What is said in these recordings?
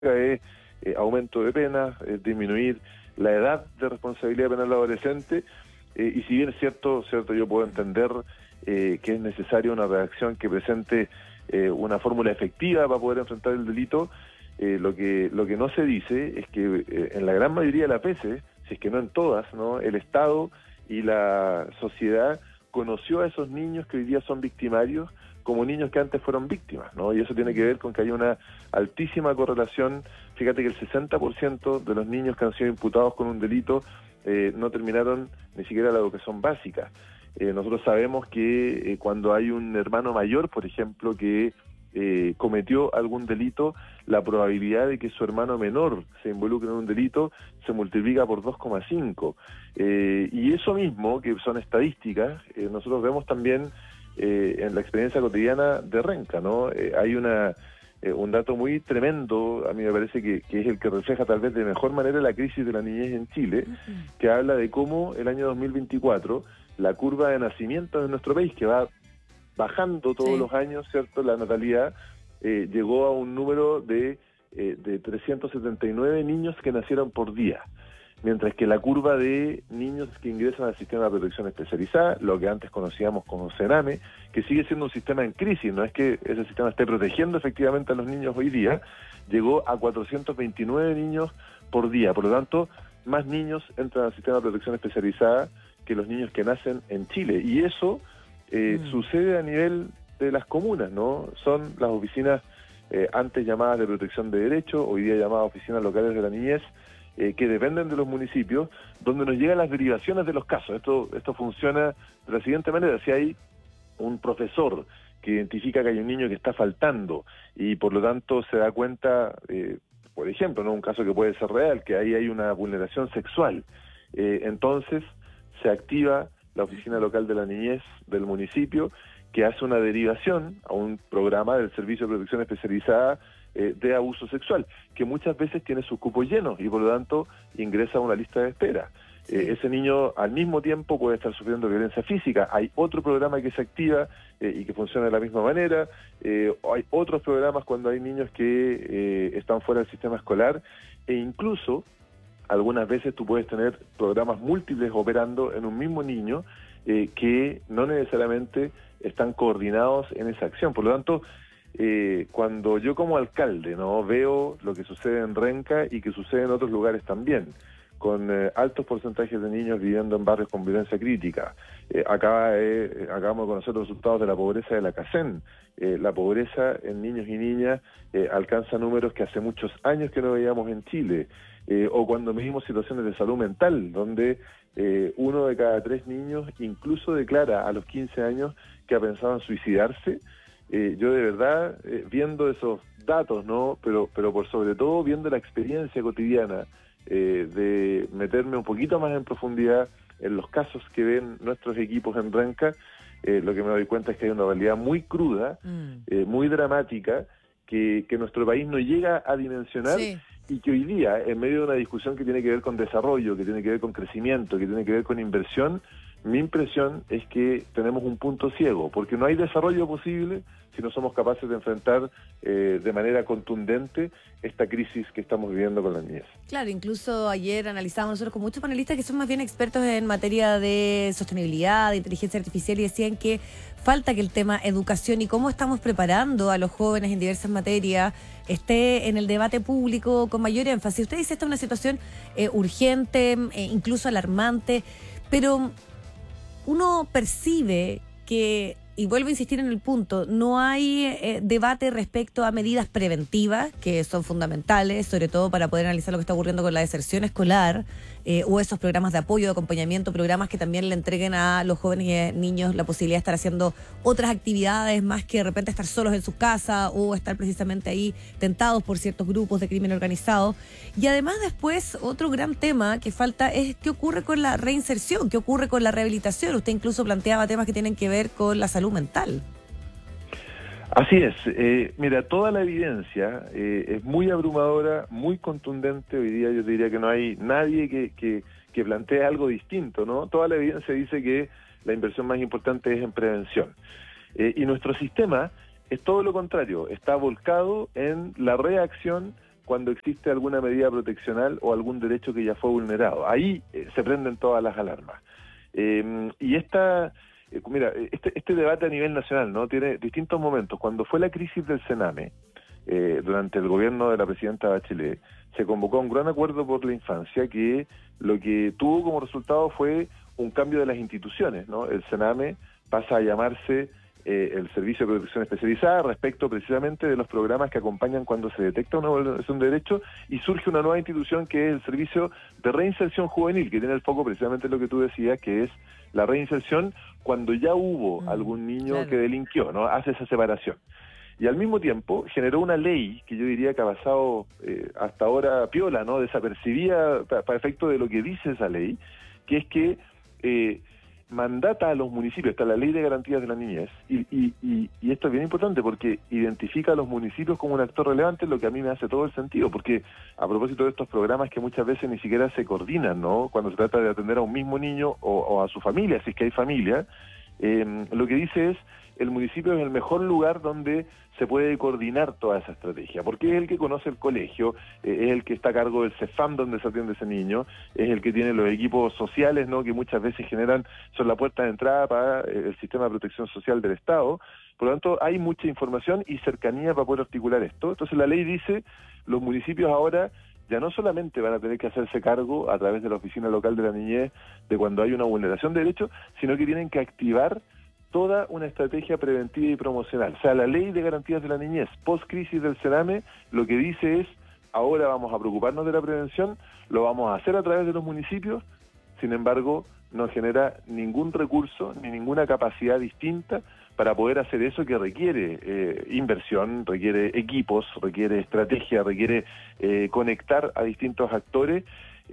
es aumento de penas, disminuir la edad de responsabilidad penal del adolescente, y si bien es cierto, yo puedo entender que es necesaria una redacción que presente una fórmula efectiva para poder enfrentar el delito. Lo que no se dice es que en la gran mayoría de las veces, si es que no en todas, ¿no?, el Estado y la sociedad conoció a esos niños que hoy día son victimarios como niños que antes fueron víctimas, ¿no? Y eso tiene que ver con que hay una altísima correlación. Fíjate que el 60% de los niños que han sido imputados con un delito no terminaron ni siquiera la educación básica. Nosotros sabemos que cuando hay un hermano mayor, por ejemplo, que cometió algún delito, la probabilidad de que su hermano menor se involucre en un delito se multiplica por 2,5. Y eso mismo, que son estadísticas, nosotros vemos también en la experiencia cotidiana de Renca, ¿no? Hay un dato muy tremendo, a mí me parece que es el que refleja tal vez de mejor manera la crisis de la niñez en Chile, que habla de cómo el año 2024, la curva de nacimientos en nuestro país, que va bajando todos los años, ¿cierto?, la natalidad, llegó a un número de 379 niños que nacieron por día, mientras que la curva de niños que ingresan al sistema de protección especializada, lo que antes conocíamos como CENAME, que sigue siendo un sistema en crisis, no es que ese sistema esté protegiendo efectivamente a los niños hoy día, llegó a 429 niños por día. Por lo tanto, más niños entran al sistema de protección especializada que los niños que nacen en Chile. Y eso sucede a nivel de las comunas, ¿no? Son las oficinas antes llamadas de protección de derechos, hoy día llamadas oficinas locales de la niñez, que dependen de los municipios, donde nos llegan las derivaciones de los casos. Esto funciona de la siguiente manera: si hay un profesor que identifica que hay un niño que está faltando y por lo tanto se da cuenta, por ejemplo, ¿no?, un caso que puede ser real, que ahí hay una vulneración sexual, entonces se activa la oficina local de la niñez del municipio, que hace una derivación a un programa del Servicio de Protección Especializada de abuso sexual, que muchas veces tiene sus cupos llenos y por lo tanto ingresa a una lista de espera. Ese niño al mismo tiempo puede estar sufriendo violencia física. Hay otro programa que se activa y que funciona de la misma manera. Hay otros programas cuando hay niños que están fuera del sistema escolar, e incluso algunas veces tú puedes tener programas múltiples operando en un mismo niño que no necesariamente están coordinados en esa acción. Por lo tanto, cuando yo como alcalde no veo lo que sucede en Renca y que sucede en otros lugares también, con altos porcentajes de niños viviendo en barrios con violencia crítica. Acabamos de conocer los resultados de la pobreza de la CACEN. La pobreza en niños y niñas alcanza números que hace muchos años que no veíamos en Chile. O cuando medimos situaciones de salud mental, donde 1 de cada 3 niños incluso declara a los 15 años que ha pensado en suicidarse. Yo de verdad, viendo esos datos, ¿no?, pero por sobre todo viendo la experiencia cotidiana, de meterme un poquito más en profundidad en los casos que ven nuestros equipos en Renca, lo que me doy cuenta es que hay una realidad muy cruda, muy dramática, que nuestro país no llega a dimensionar, y que hoy día, en medio de una discusión que tiene que ver con desarrollo, que tiene que ver con crecimiento, que tiene que ver con inversión, mi impresión es que tenemos un punto ciego, porque no hay desarrollo posible si no somos capaces de enfrentar de manera contundente esta crisis que estamos viviendo con la niñez. Claro, incluso ayer analizábamos nosotros con muchos panelistas que son más bien expertos en materia de sostenibilidad, de inteligencia artificial, y decían que falta que el tema educación y cómo estamos preparando a los jóvenes en diversas materias esté en el debate público con mayor énfasis. Usted dice, esta es una situación urgente, incluso alarmante, pero uno percibe que, y vuelvo a insistir en el punto, no hay debate respecto a medidas preventivas que son fundamentales, sobre todo para poder analizar lo que está ocurriendo con la deserción escolar, o esos programas de apoyo, de acompañamiento, programas que también le entreguen a los jóvenes y niños la posibilidad de estar haciendo otras actividades más que de repente estar solos en sus casas o estar precisamente ahí tentados por ciertos grupos de crimen organizado. Y además después otro gran tema que falta es qué ocurre con la reinserción, qué ocurre con la rehabilitación. Usted incluso planteaba temas que tienen que ver con la salud mental. Así es. Mira, toda la evidencia es muy abrumadora, muy contundente. Hoy día yo te diría que no hay nadie que plantee algo distinto, ¿no? Toda la evidencia dice que la inversión más importante es en prevención. Y nuestro sistema es todo lo contrario, está volcado en la reacción cuando existe alguna medida proteccional o algún derecho que ya fue vulnerado. Ahí se prenden todas las alarmas. Y este debate a nivel nacional, ¿no? Tiene distintos momentos. Cuando fue la crisis del Sename, durante el gobierno de la presidenta Bachelet, se convocó un gran acuerdo por la infancia que lo que tuvo como resultado fue un cambio de las instituciones, ¿no? El Sename pasa a llamarse el Servicio de Protección Especializada respecto precisamente de los programas que acompañan cuando se detecta una vulneración de derechos, y surge una nueva institución que es el Servicio de Reinserción Juvenil, que tiene el foco precisamente en lo que tú decías, que es la reinserción cuando ya hubo algún niño que delinquió, ¿no? Hace esa separación. Y al mismo tiempo generó una ley que yo diría que ha pasado hasta ahora piola, ¿no? Desapercibida para efecto de lo que dice esa ley, que es que mandata a los municipios, está la Ley de Garantías de la Niñez, y esto es bien importante porque identifica a los municipios como un actor relevante, lo que a mí me hace todo el sentido, porque a propósito de estos programas que muchas veces ni siquiera se coordinan, ¿no? Cuando se trata de atender a un mismo niño o a su familia, si es que hay familia, lo que dice es, el municipio es el mejor lugar donde se puede coordinar toda esa estrategia, porque es el que conoce el colegio, es el que está a cargo del CEFAM donde se atiende ese niño, es el que tiene los equipos sociales, ¿no? Que muchas veces son la puerta de entrada para el sistema de protección social del Estado. Por lo tanto, hay mucha información y cercanía para poder articular esto. Entonces la ley dice, los municipios ahora ya no solamente van a tener que hacerse cargo a través de la Oficina Local de la Niñez de cuando hay una vulneración de derechos, sino que tienen que activar toda una estrategia preventiva y promocional. O sea, la Ley de Garantías de la Niñez, post-crisis del Sename, lo que dice es, ahora vamos a preocuparnos de la prevención, lo vamos a hacer a través de los municipios, sin embargo, no genera ningún recurso ni ninguna capacidad distinta para poder hacer eso que requiere inversión, requiere equipos, requiere estrategia, requiere conectar a distintos actores,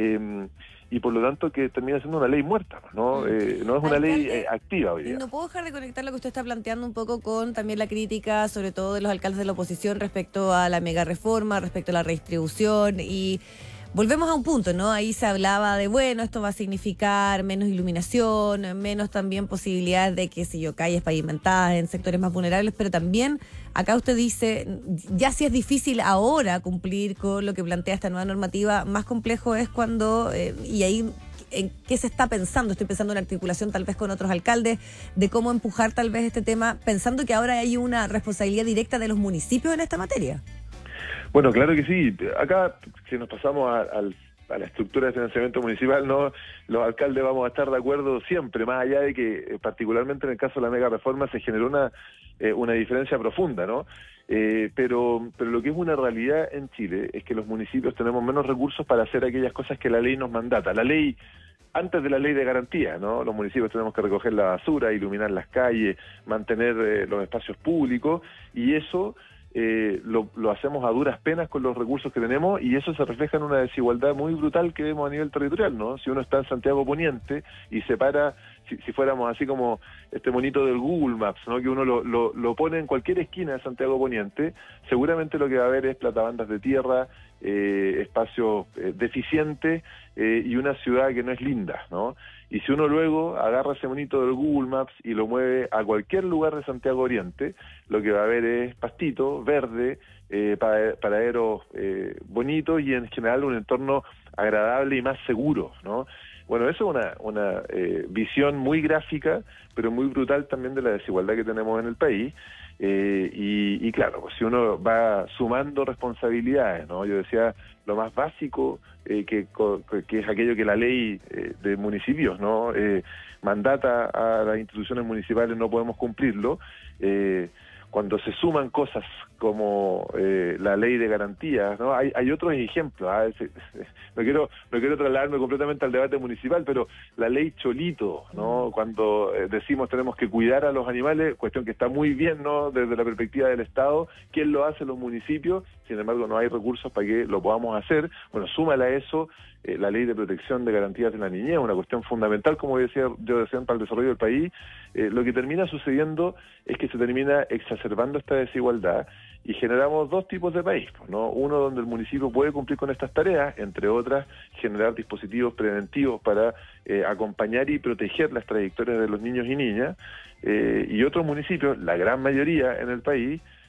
y por lo tanto que termina siendo una ley muerta, ¿no? No es una ley activa hoy día. No puedo dejar de conectar lo que usted está planteando un poco con también la crítica, sobre todo de los alcaldes de la oposición respecto a la mega reforma, respecto a la redistribución, y volvemos a un punto, ¿no? Ahí se hablaba de, bueno, esto va a significar menos iluminación, menos también posibilidades de, qué sé yo, calles pavimentadas en sectores más vulnerables, pero también acá usted dice, ya si es difícil ahora cumplir con lo que plantea esta nueva normativa, más complejo es cuando, y ahí, ¿en qué se está pensando? Estoy pensando en articulación tal vez con otros alcaldes, de cómo empujar tal vez este tema, pensando que ahora hay una responsabilidad directa de los municipios en esta materia. Bueno, claro que sí. Acá, si nos pasamos a la estructura de financiamiento municipal, no, los alcaldes vamos a estar de acuerdo siempre, más allá de que particularmente en el caso de la mega reforma se generó una diferencia profunda, ¿no? Pero lo que es una realidad en Chile es que los municipios tenemos menos recursos para hacer aquellas cosas que la ley nos mandata. La ley, antes de la ley de garantía, ¿no? Los municipios tenemos que recoger la basura, iluminar las calles, mantener los espacios públicos, y eso lo hacemos a duras penas con los recursos que tenemos, y eso se refleja en una desigualdad muy brutal que vemos a nivel territorial, ¿no? Si uno está en Santiago Poniente y se para, si fuéramos así como este monito del Google Maps, ¿no? Que uno lo pone en cualquier esquina de Santiago Poniente, seguramente lo que va a haber es platabandas de tierra, espacios deficientes, y una ciudad que no es linda, ¿no? Y si uno luego agarra ese monito del Google Maps y lo mueve a cualquier lugar de Santiago Oriente, lo que va a ver es pastito, verde, paraderos bonitos y en general un entorno agradable y más seguro, ¿no? Bueno, eso es una visión muy gráfica, pero muy brutal también de la desigualdad que tenemos en el país. Y claro, pues si uno va sumando responsabilidades, ¿no? Yo decía, lo más básico, que es aquello que la ley de municipios, ¿no? Mandata a las instituciones municipales, no podemos cumplirlo. Cuando se suman cosas como la ley de garantías, ¿no? Hay otros ejemplos, no quiero trasladarme completamente al debate municipal, pero la ley Cholito, ¿no? Cuando decimos tenemos que cuidar a los animales, cuestión que está muy bien, ¿no? Desde la perspectiva del Estado, ¿quién lo hace? Los municipios, sin embargo no hay recursos para que lo podamos hacer. Bueno, súmale a eso la ley de protección de garantías de la niñez, una cuestión fundamental, como yo decía, para el desarrollo del país. Lo que termina sucediendo es que se termina exacerbando esta desigualdad y generamos dos tipos de país, ¿no? Uno donde el municipio puede cumplir con estas tareas, entre otras, generar dispositivos preventivos para acompañar y proteger las trayectorias de los niños y niñas, y otros municipios, la gran mayoría en el país,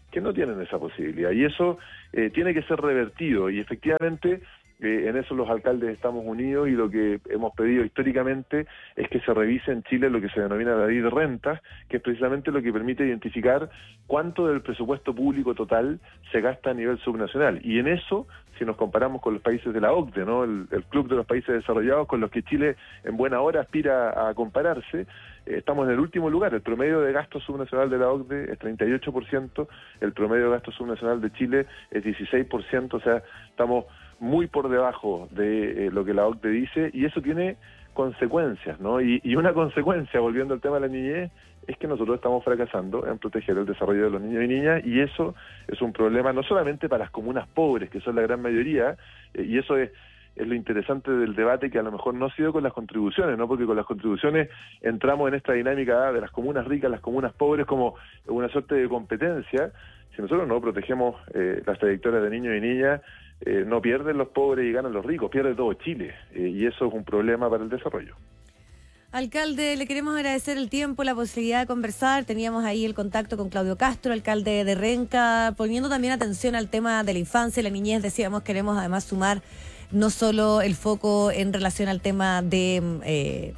que no tienen esa posibilidad. Y eso tiene que ser revertido, y efectivamente en eso los alcaldes estamos unidos, y lo que hemos pedido históricamente es que se revise en Chile lo que se denomina la ley de rentas, que es precisamente lo que permite identificar cuánto del presupuesto público total se gasta a nivel subnacional. Y en eso, si nos comparamos con los países de la OCDE, ¿no? El Club de los Países Desarrollados, con los que Chile en buena hora aspira a compararse, estamos en el último lugar. El promedio de gasto subnacional de la OCDE es 38%, el promedio de gasto subnacional de Chile es 16%, o sea, estamos muy por debajo de lo que la OCDE dice, y eso tiene consecuencias, ¿no? Y una consecuencia, volviendo al tema de la niñez, es que nosotros estamos fracasando en proteger el desarrollo de los niños y niñas, y eso es un problema no solamente para las comunas pobres, que son la gran mayoría, y eso es lo interesante del debate, que a lo mejor no ha sido con las contribuciones, ¿no? Porque con las contribuciones entramos en esta dinámica de las comunas ricas, las comunas pobres, como una suerte de competencia. Si nosotros no protegemos las trayectorias de niños y niñas, no pierden los pobres y ganan los ricos, pierde todo Chile, y eso es un problema para el desarrollo. Alcalde, le queremos agradecer el tiempo, la posibilidad de conversar. Teníamos ahí el contacto con Claudio Castro, alcalde de Renca, poniendo también atención al tema de la infancia y la niñez. Decíamos, queremos además sumar no solo el foco en relación al tema de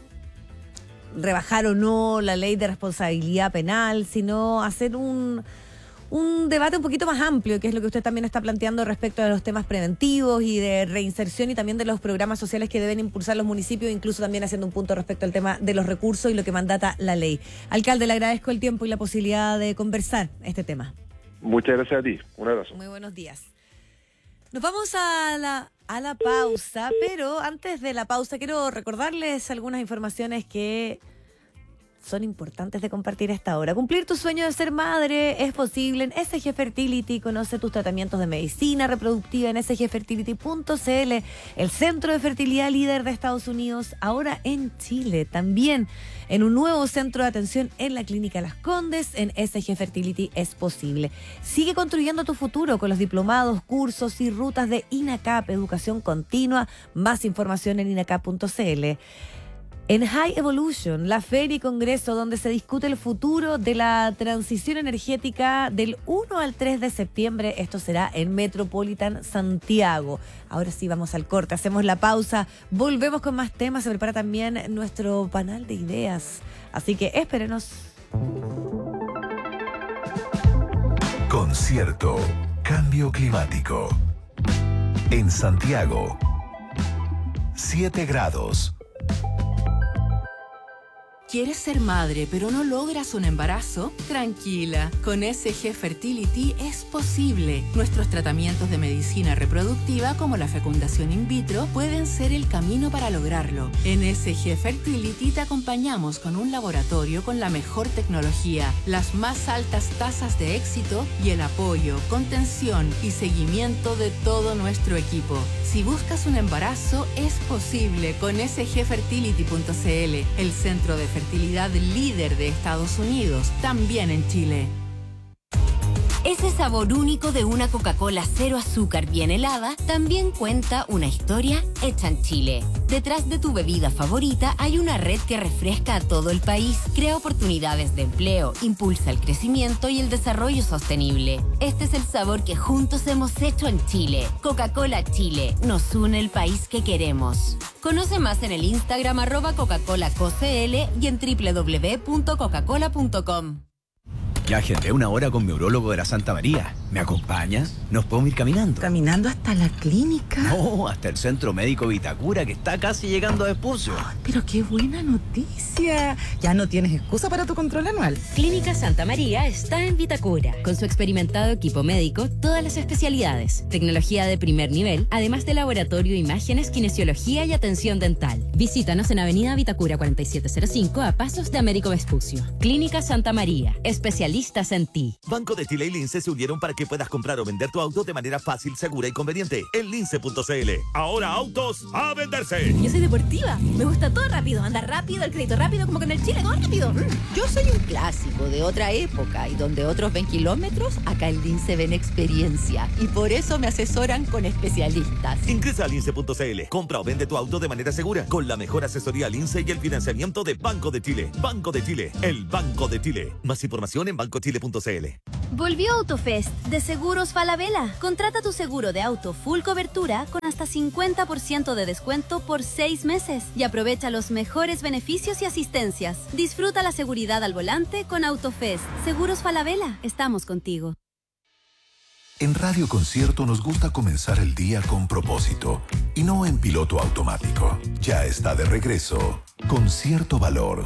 rebajar o no la ley de responsabilidad penal, sino hacer un debate un poquito más amplio, que es lo que usted también está planteando respecto a los temas preventivos y de reinserción, y también de los programas sociales que deben impulsar los municipios, incluso también haciendo un punto respecto al tema de los recursos y lo que mandata la ley. Alcalde, le agradezco el tiempo y la posibilidad de conversar este tema. Muchas gracias a ti. Un abrazo. Muy buenos días. Nos vamos a la pausa, pero antes de la pausa quiero recordarles algunas informaciones que son importantes de compartir a esta hora. Cumplir tu sueño de ser madre es posible en SG Fertility. Conoce tus tratamientos de medicina reproductiva en sgfertility.cl, el centro de fertilidad líder de Estados Unidos, ahora en Chile. También en un nuevo centro de atención en la Clínica Las Condes. En SG Fertility es posible. Sigue construyendo tu futuro con los diplomados, cursos y rutas de INACAP, educación continua. Más información en inacap.cl. En High Evolution, la feria y congreso donde se discute el futuro de la transición energética, del 1 al 3 de septiembre. Esto será en Metropolitan Santiago. Ahora sí, vamos al corte, hacemos la pausa, volvemos con más temas. Se prepara también nuestro panel de ideas, así que espérenos. Concierto Cambio Climático. En Santiago, 7 grados. ¿Quieres ser madre pero no logras un embarazo? Tranquila, con SG Fertility es posible. Nuestros tratamientos de medicina reproductiva como la fecundación in vitro pueden ser el camino para lograrlo. En SG Fertility te acompañamos con un laboratorio con la mejor tecnología, las más altas tasas de éxito y el apoyo, contención y seguimiento de todo nuestro equipo. Si buscas un embarazo, es posible con sgfertility.cl, el centro de fertilidad líder de Estados Unidos, también en Chile. Ese sabor único de una Coca-Cola cero azúcar bien helada también cuenta una historia hecha en Chile. Detrás de tu bebida favorita hay una red que refresca a todo el país, crea oportunidades de empleo, impulsa el crecimiento y el desarrollo sostenible. Este es el sabor que juntos hemos hecho en Chile. Coca-Cola Chile, nos une el país que queremos. Conoce más en el Instagram @Coca-ColaCoCL y en www.coca-cola.com. Ya agendé una hora con mi urólogo de la Santa María. ¿Me acompañas? ¿Nos podemos ir caminando? ¿Caminando hasta la clínica? No, hasta el Centro Médico Vitacura, que está casi llegando a Vespucio. Pero qué buena noticia. Ya no tienes excusa para tu control anual. Clínica Santa María está en Vitacura. Con su experimentado equipo médico, todas las especialidades, tecnología de primer nivel, además de laboratorio, imágenes, kinesiología y atención dental. Visítanos en Avenida Vitacura 4705 a pasos de Américo Vespucio. Clínica Santa María, especialistas en ti. Banco de Chile y Lince se unieron para que puedas comprar o vender tu auto de manera fácil, segura y conveniente. En lince.cl. Ahora autos a venderse. Yo soy deportiva. Me gusta todo rápido. Andar rápido, el crédito rápido, como que en el Chile todo rápido. Yo soy un clásico de otra época y donde otros ven kilómetros, acá en Lince ven experiencia. Y por eso me asesoran con especialistas. Ingresa a lince.cl. Compra o vende tu auto de manera segura con la mejor asesoría Lince y el financiamiento de Banco de Chile. Banco de Chile, el Banco de Chile. Más información en bancochile.cl. Volvió AutoFest de Seguros Falabella. Contrata tu seguro de auto full cobertura con hasta 50% de descuento por 6 meses y aprovecha los mejores beneficios y asistencias. Disfruta la seguridad al volante con AutoFest. Seguros Falabella, estamos contigo. En Radio Concierto nos gusta comenzar el día con propósito y no en piloto automático. Ya está de regreso Concierto Valor.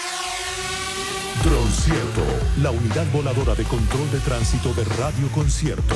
Droncierto, la unidad voladora de control de tránsito de Radio Concierto.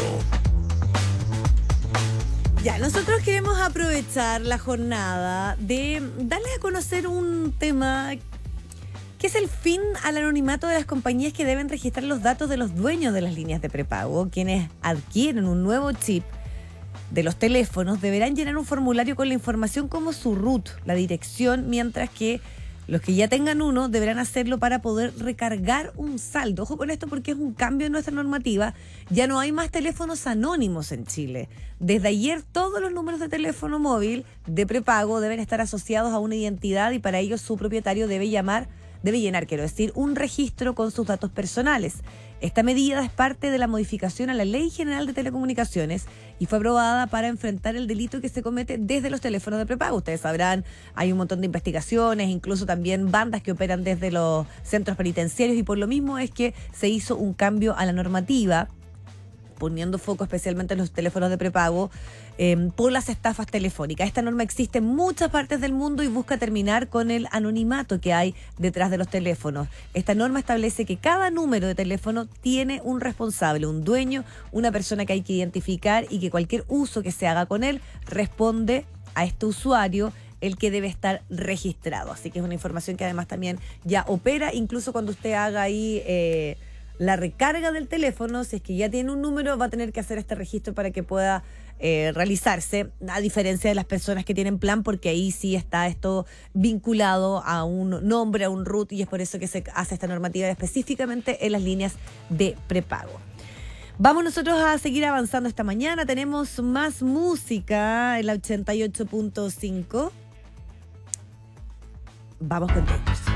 Ya, nosotros queremos aprovechar la jornada de darles a conocer un tema que es el fin al anonimato de las compañías que deben registrar los datos de los dueños de las líneas de prepago. Quienes adquieren un nuevo chip de los teléfonos deberán llenar un formulario con la información como su RUT, la dirección, mientras que los que ya tengan uno deberán hacerlo para poder recargar un saldo. Ojo con esto porque es un cambio en nuestra normativa. Ya no hay más teléfonos anónimos en Chile. Desde ayer todos los números de teléfono móvil de prepago deben estar asociados a una identidad y para ello su propietario debe llenar, un registro con sus datos personales. Esta medida es parte de la modificación a la Ley General de Telecomunicaciones y fue aprobada para enfrentar el delito que se comete desde los teléfonos de prepago. Ustedes sabrán, hay un montón de investigaciones, incluso también bandas que operan desde los centros penitenciarios y por lo mismo es que se hizo un cambio a la normativa, poniendo foco especialmente en los teléfonos de prepago por las estafas telefónicas. Esta norma existe en muchas partes del mundo y busca terminar con el anonimato que hay detrás de los teléfonos. Esta norma establece que cada número de teléfono tiene un responsable, un dueño, una persona que hay que identificar y que cualquier uso que se haga con él responde a este usuario el que debe estar registrado. Así que es una información que además también ya opera, incluso cuando usted haga ahí la recarga del teléfono, si es que ya tiene un número, va a tener que hacer este registro para que pueda realizarse, a diferencia de las personas que tienen plan, porque ahí sí está esto vinculado a un nombre, a un RUT, y es por eso que se hace esta normativa específicamente en las líneas de prepago. Vamos nosotros a seguir avanzando esta mañana. Tenemos más música en la 88.5. Vamos con todos.